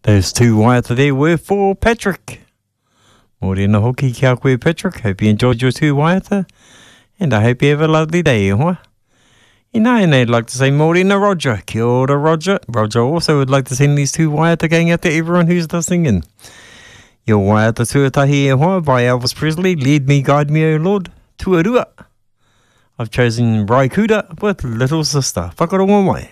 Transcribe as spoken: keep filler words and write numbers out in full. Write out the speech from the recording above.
Those two waiata there were for Patrick. Morena hoki kia koe, Patrick. Hope you enjoyed your two waiata. And I hope you have a lovely day, hoa. You know, and I'd like to say morena Roger. Kia ora, Roger. Roger also would like to send these two waiata going out to everyone who's listening in. Your waiata tuatahi e hoa by Elvis Presley. Lead me, guide me, O Lord. Tuarua. I've chosen Rai Kuda with Little Sister. Whakarongo mai.